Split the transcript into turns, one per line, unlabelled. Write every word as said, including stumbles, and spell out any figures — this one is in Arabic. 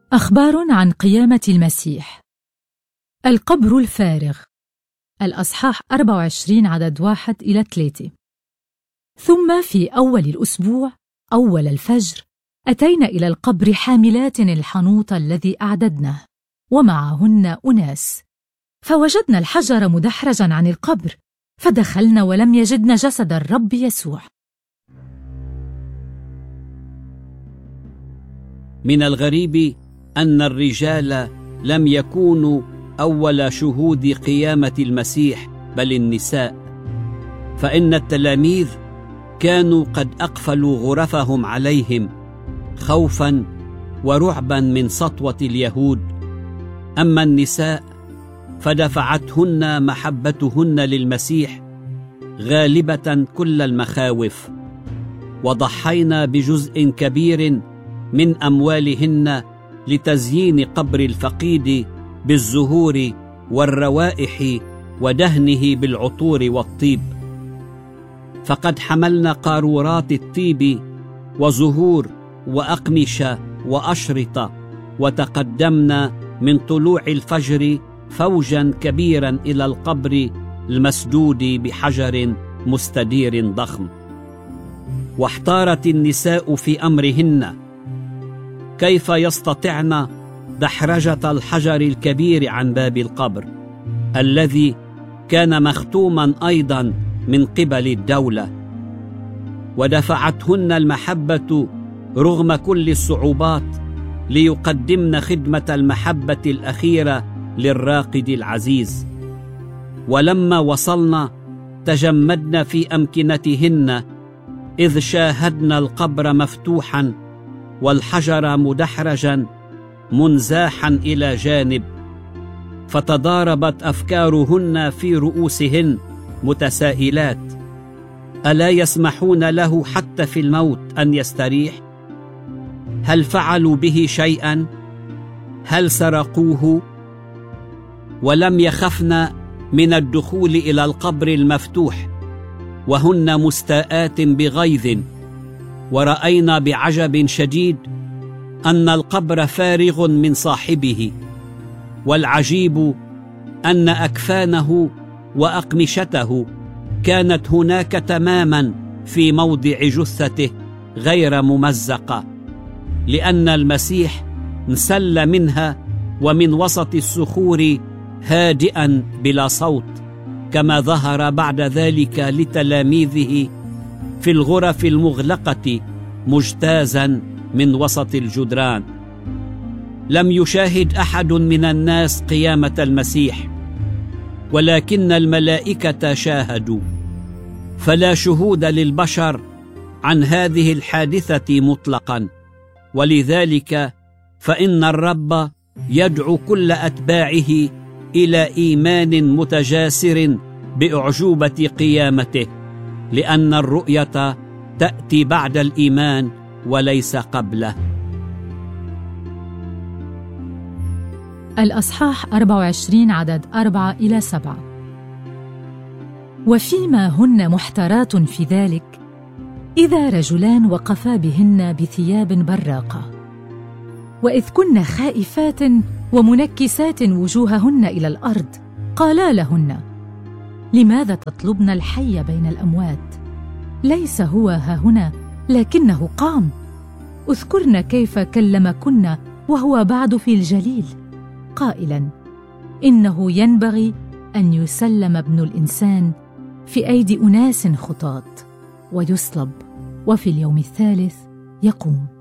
أخبار عن قيامة المسيح. القبر الفارغ، الأصحاح أربعة وعشرين عدد واحد إلى ثلاثة. ثم في أول الأسبوع أول الفجر أتينا إلى القبر حاملات الحنوط الذي أعددناه ومعهن أناس، فوجدنا الحجر مدحرجا عن القبر، فدخلنا ولم يجدن جسد الرب يسوع.
من الغريب أن الرجال لم يكونوا أول شهود قيامة المسيح بل النساء، فإن التلاميذ كانوا قد أقفلوا غرفهم عليهم خوفا ورعبا من سطوة اليهود، أما النساء فدفعتهن محبتهن للمسيح غالبة كل المخاوف، وضحينا بجزء كبير من أموالهن لتزيين قبر الفقيد بالزهور والروائح ودهنه بالعطور والطيب. فقد حملنا قارورات الطيب وزهور وأقمشة وأشرطة، وتقدمنا من طلوع الفجر فوجا كبيرا إلى القبر المسدود بحجر مستدير ضخم. واحتارت النساء في أمرهن، كيف يستطعن دحرجة الحجر الكبير عن باب القبر الذي كان مختوما أيضا من قبل الدولة؟ ودفعتهن المحبة رغم كل الصعوبات ليقدمن خدمة المحبة الأخيرة للراقد العزيز. ولما وصلنا تجمدنا في أمكنتهن، إذ شاهدنا القبر مفتوحا والحجر مدحرجا منزاحا إلى جانب، فتضاربت أفكارهن في رؤوسهن متسائلات: ألا يسمحون له حتى في الموت أن يستريح؟ هل فعلوا به شيئا؟ هل سرقوه؟ ولم يخفن من الدخول إلى القبر المفتوح وهن مستاءات بغيظ. ورأينا بعجب شديد أن القبر فارغ من صاحبه، والعجيب أن أكفانه وأقمشته كانت هناك تماما في موضع جثته غير ممزقة، لأن المسيح انسل منها ومن وسط الصخور هادئا بلا صوت، كما ظهر بعد ذلك لتلاميذه في الغرف المغلقة مجتازا من وسط الجدران. لم يشاهد أحد من الناس قيامة المسيح، ولكن الملائكة شاهدوا، فلا شهود للبشر عن هذه الحادثة مطلقا. ولذلك فإن الرب يدعو كل أتباعه إلى إيمان متجاسر بأعجوبة قيامته، لأن الرؤية تأتي بعد الإيمان وليس قبله.
الأصحاح أربعة وعشرين عدد أربعة إلى سبعة. وفيما هن محترات في ذلك، إذا رجلان وقفا بهن بثياب براقة، وإذ كن خائفات ومنكسات وجوههن إلى الأرض، قالا لهن: لماذا تطلبن الحي بين الأموات؟ ليس هو هاهنا، لكنه قام. اذكرن كيف كلمكن وهو بعد في الجليل، قائلا: إنه ينبغي أن يسلم ابن الإنسان في أيدي أناس خطاة ويصلب، وفي اليوم الثالث يقوم.